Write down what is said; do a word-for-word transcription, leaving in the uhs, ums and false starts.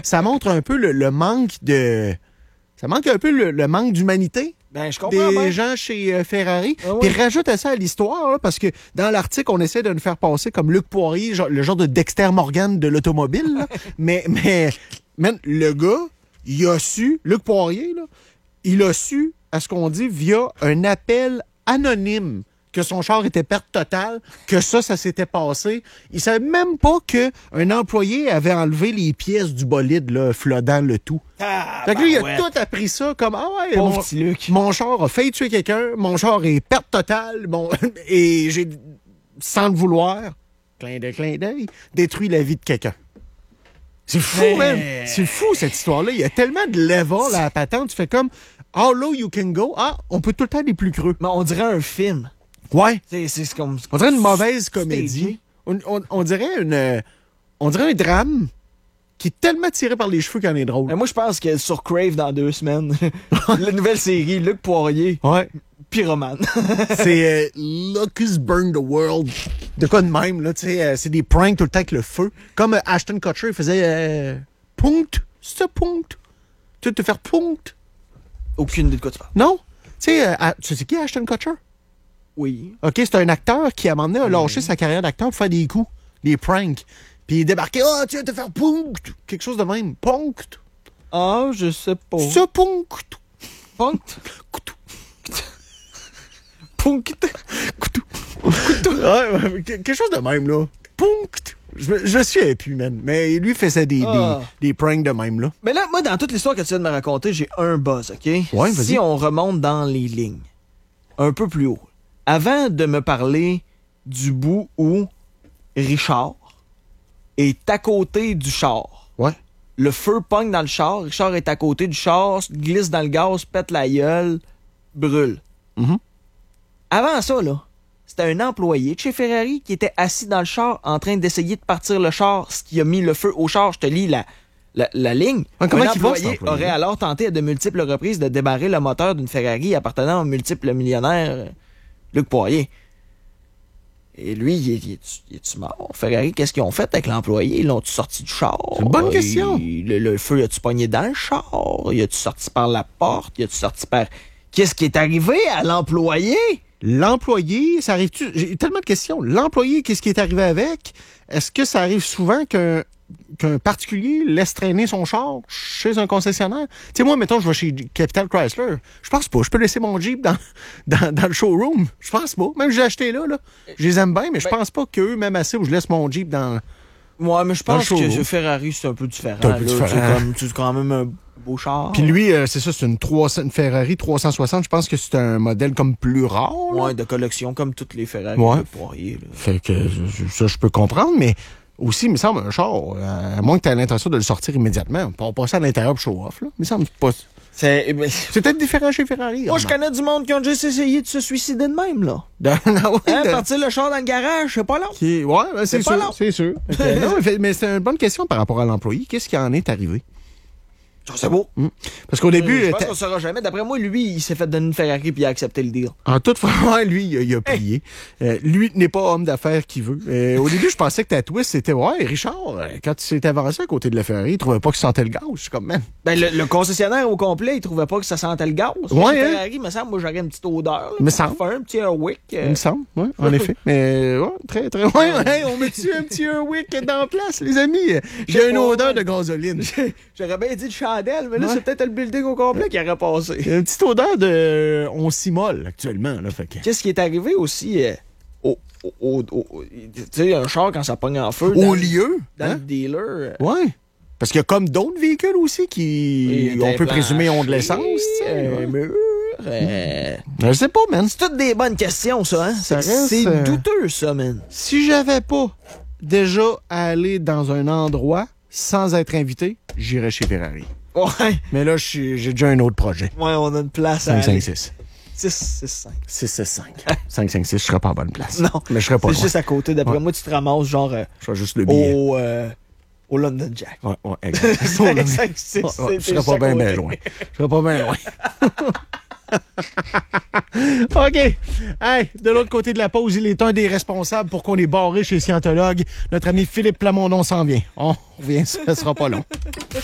ça montre un peu le, le manque de... Ça manque un peu le, le manque d'humanité. Ben, je comprends. Des ben. gens chez euh, Ferrari. Ah, Puis oui. rajoute à ça à l'histoire, là, parce que dans l'article, on essaie de nous faire passer comme Luc Poirier, genre, le genre de Dexter Morgan de l'automobile. là. mais, mais, man, le gars, il a su, Luc Poirier, là, il a su, à ce qu'on dit, via un appel anonyme, que son char était perte totale, que ça, ça s'était passé. Il savait même pas qu'un employé avait enlevé les pièces du bolide, là, flottant le tout. Ah, Fait que lui, il a ouais. tout appris ça comme, ah ouais, Pauvre mon, petit Luc. mon char a failli tuer quelqu'un, mon char est perte totale, bon, et j'ai, sans le vouloir, clin d'œil, clin d'œil, détruit la vie de quelqu'un. C'est fou, Mais- man! C'est fou, cette histoire-là. Il y a tellement de level à la patente, tu fais comme, how low you can go? Ah, on peut tout le temps aller plus creux. Mais on dirait un film. Ouais. C'est, c'est comme... On dirait une mauvaise Stagé. comédie. On, on- on dirait une, euh, on dirait un drame qui est tellement tiré par les cheveux qu'il en est drôle. Mais moi, je pense que sur Crave, dans deux semaines, la nouvelle série, Luc Poirier, Ouais. pyromane. C'est euh, Look who's burned the world. De quoi de même, là, tu sais, euh, c'est des pranks tout le temps avec le feu. Comme euh, Ashton Kutcher, il faisait euh, punct, c'est ça, punct. Tu veux te faire punct? Aucune idée de quoi tu parles. Non? Tu sais, euh, à- tu sais qui Ashton Kutcher? Oui. OK, c'est un acteur qui, à un moment donné, a lâché sa carrière d'acteur pour faire des coups, des pranks. Puis il est débarqué, ah, tu vas te faire punct, quelque chose de même. Punct. Ah, je sais pas. Ce punct. Punct. Punct. Ouais, ouais, quelque chose de même, là. Punct. Je, me- je suis plus, man. Mais lui faisait des, Ah. des, des pranks de même, là. Mais là, moi, dans toute l'histoire que tu viens de me raconter, j'ai un buzz, OK? Ouais, vas-y. Si on remonte dans les lignes, un peu plus haut, avant de me parler du bout où Richard est à côté du char, Ouais. le feu pogne dans le char, Richard est à côté du char, glisse dans le gaz, pète la gueule, brûle. Mhm. Avant ça, là, c'était un employé de chez Ferrari qui était assis dans le char en train d'essayer de partir le char, ce qui a mis le feu au char. Je te lis la, la, la ligne. Ouais, comment un qu'il va, employé cet employé? aurait alors tenté à de multiples reprises de débarrer le moteur d'une Ferrari appartenant au multiple millionnaire euh, Luc Poirier. Et lui, il est, il est, il est-tu mort? Ferrari, qu'est-ce qu'ils ont fait avec l'employé? Ils l'ont-tu sorti du char? C'est une bonne question. Il- le, le feu, a-tu pogné dans le char? Il a-tu sorti par la porte? Il a-tu sorti par... Qu'est-ce qui est arrivé à l'employé? L'employé, ça arrive-tu? J'ai tellement de questions. L'employé, qu'est-ce qui est arrivé avec? Est-ce que ça arrive souvent qu'un qu'un particulier laisse traîner son char chez un concessionnaire? Tu sais, moi, mettons, je vais chez Capital Chrysler. Je pense pas. Je peux laisser mon Jeep dans, dans, dans le showroom. Je pense pas. Même si j'ai acheté là, là. Je les aime bien, mais je Ben- pense pas qu'eux, même assez, où je laisse mon Jeep dans... Ouais, mais je Dans le pense que showroom. chez Ferrari, c'est un peu différent. C'est un peu là. différent. C'est comme, c'est quand même un beau char. Puis lui, euh, c'est ça, c'est une, trois cents une Ferrari trois cent soixante. Je pense que c'est un modèle comme plus rare. là. Ouais, de collection, comme toutes les Ferrari Ouais. de Poirier. Là. Fait que je- ça, je peux comprendre, mais aussi, il me semble, un char, euh, à moins que tu aies l'intention de le sortir immédiatement, on peut passer à l'intérieur pour show-off, là. Il me semble pas. C'est, ben, C'est peut-être différent chez Ferrari. moi, je connais du monde qui ont juste essayé de se suicider de même, là. connais. Hein, partir le char dans le garage, c'est pas long. Ouais, ben, c'est C'est pas sûr, long. c'est sûr. Fait que, non, mais- mais c'est une bonne question par rapport à l'employé. Qu'est-ce qui en est arrivé? C'est beau. Hmm. Parce qu'au début, je euh, pense t'as- qu'on saura jamais. D'après moi, lui, il s'est fait donner une Ferrari puis il a accepté le deal. en toute fois, lui, il a, il a plié. Euh, lui n'est pas homme d'affaires qui veut. Euh, au début, je pensais que ta twist, c'était, ouais, Richard, euh, quand tu s'est avancé à côté de la Ferrari, il trouvait pas qu'il sentait le gaz. Je suis comme, man. Ben, le, le concessionnaire au complet, il trouvait pas que ça sentait le gaz. Ouais, Chez hein? Ferrari, me semble, moi, j'aurais une petite odeur. Là, Me pour semble. faire un petit airwick. euh, Il me semble, oui, en effet. Mais, ouais, très, très. Ouais, ouais, on met-tu un petit Airwick dans la place, les amis? J'ai sais une pas, odeur ouais. de gasoline. J'aurais bien dit de chandelle, mais là, Ouais. c'est peut-être le building au complet qui aurait passé. Il y a une petite odeur de. On s'immole actuellement, là. Fait que... Qu'est-ce qui est arrivé aussi euh, au, au, au- au- tu sais, un char, quand ça pogne en feu, dans, Au lieu. dans Hein? le dealer, euh, Ouais. Parce qu'il y a comme d'autres véhicules aussi qui, il on était peut présumer, ont de planché, l'essence. tu sais, un ouais. mur, euh, Je sais pas, man. c'est toutes des bonnes questions, ça, hein? Ça C'est reste, c'est euh, douteux, ça, man. Si j'avais pas déjà à aller dans un endroit sans être invité, j'irais chez Ferrari. Ouais. Mais là, je suis- j'ai déjà un autre projet. Ouais, on a une place à cinq aller. cinq six. six six cinq. six six cinq. cinq cinq six, je serais pas à bonne place. Non. Mais je serais pas C'est loin. juste à côté. D'après Ouais. moi, tu te ramasses genre euh, Je serais juste le billet. au, euh, au London Jack. Ouais, ouais, exact. cinq cinq six, Ouais, ouais, je c'est serais pas juste à bien, bien côté. loin. Je serais pas bien loin. OK. Hey, de l'autre côté de la pause, il est un des responsables pour qu'on est barré chez Scientologue. Notre ami Philippe Plamondon s'en vient. On revient, ça sera pas long.